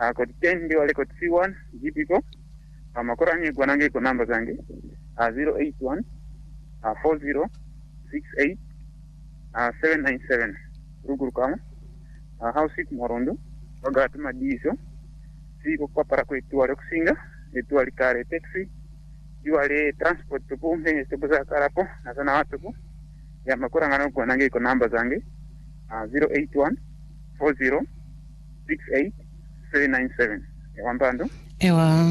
Kodi 10 ndio wale kodi C1 jipiko. Makora nge gwanange ko namba zange 081 40 68 797 ruguru kama house morondo wagati madiso siko kwa para kwetu wale kusinga etu wale kare taxi wale transport tupo mbenge tupoza karapo na sana watu po ya makora ngano gwanange ko namba zange 081 40 68 797 ya wambando ewa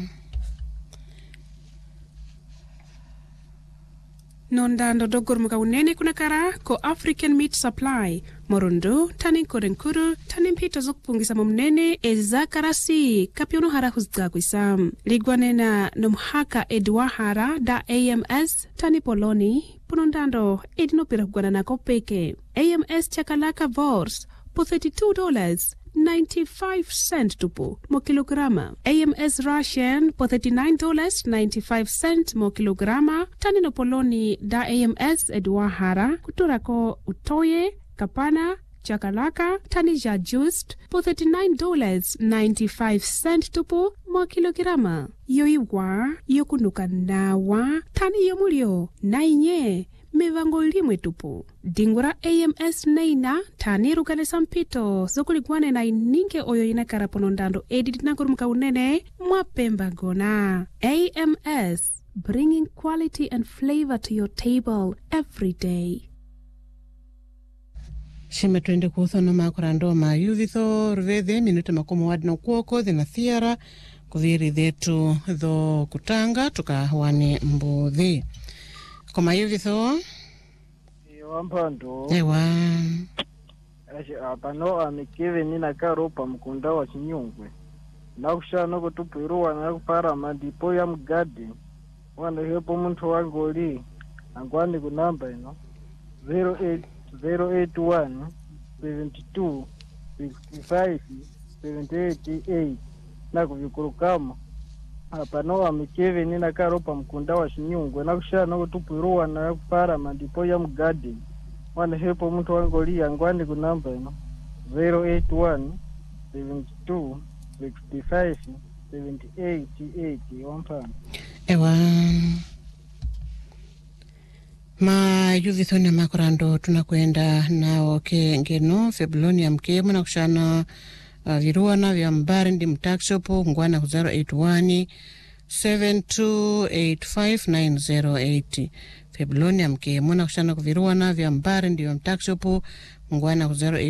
nondando dogor muka unene kuna kara ko African Meat Supply morondo tani korenkuru tani mpito zokupungisa mumnene ezakarasi kapiono hara huzga kuisam ligwanena nomhaka edwahara da AMS tani poloni punondando edinopira kugwana nako peke AMS chakalaka vors po $32.95 tupu mo kilograma. AMS Russian po $39.95 mo kilograma. Tani no poloni da AMS Edwahara kuturako utoye, kapana, chakalaka, tani ja just po $39.95 tupu mo kilograma. Yoiwa, yokunuka nawa, tani yomulio, nainye. Mevango limwe tupu. Dingura AMS neina tani rukane sampito zokuligwane na ininge oyo inakara ponondando edit na kurumuka unene mwapemba gona. AMS, bringing quality and flavor to your table every day. Shime tuende kuthona makurando ma yuvitho rvede minuta makomo wadno kuoko dhina thiara kuviri dhetu dho kutanga tukahwane mbudhi. Koma yuvitho wampando ewa apano amikive nina karopa mkunda wa Chinyungwe na kushana kutupiruwa na kupara madipo ya mgadi wana hepo muntu wangoli angwani kunamba ino 081 72 65 78 na kuvikurukama apano amikive nina karopa mkunda wa Chinyungwe na kushana kutupiruwa na kupara madipo ya mgadi wana hepo mtu wangoli angwani kunamba ino 081 72 65 78 wampano ewa ma yuvithoni makurando tunakwenda nao ke ngeno Feblonia mkemo na kushana viruana vya mbari ndi mtakshopo ngwana 081 7285908 Feblonia mkemo na kushana kuviruana vya mbari ndi mtakshopo ngwana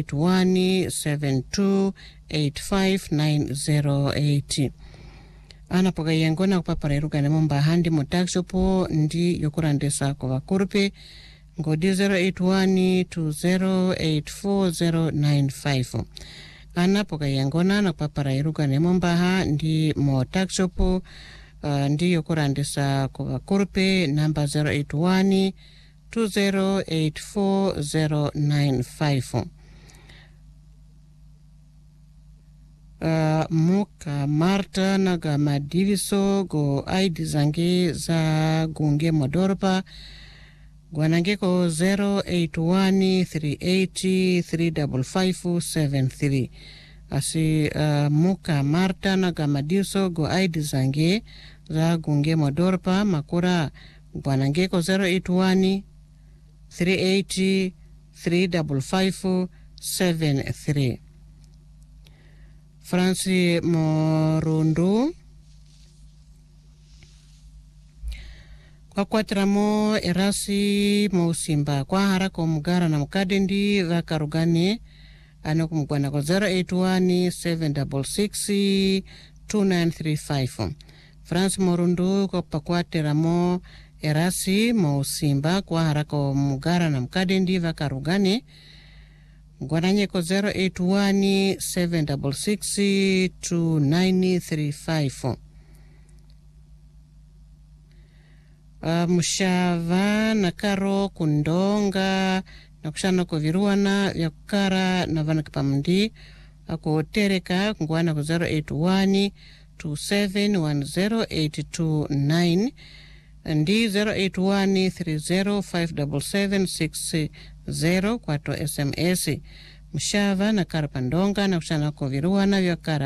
081 7285908 ana poga yengona kupapara irugane momba handi mtakshopo ndi yokurandesa kwa vakurupe ngodi 081 20844095 ana poga yengona na kupapara irugane momba ha ndi mo takshopo ndi yokurandesa kwa vakurupe namba 081 20844095 muka Marta naga madiviso go ID zange za gunge modorpa gwanangeko 0813835573 asi muka Marta naga madiviso go ID zange za gunge modorpa makura gwanangeko 0813835573 Franci Morundu kwa kwatramo erasi mausimba kwa harako mugara na mukadendi vakarugane ano kumugwana kwa 081-766-2935 Franci Morundu kwa pakwateramo erasi mausimba kwa harako mugara na mukadendi vakarugane Gwananyeko 081-766-2935 Mushava na karo kundonga na kushana kuviruana ya kukara na vana kipamundi ako tereka kungwana ku 081-2710-829 ndi 081-305776 kwato SMS Mshava na kara pandonga na kushana kuviruana ya kara